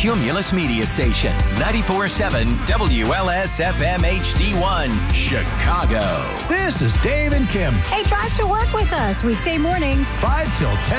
Cumulus Media Station, 94.7 WLS-FM HD1, Chicago. This is Dave and Kim. Hey, drive to work with us weekday mornings. 5 till 10.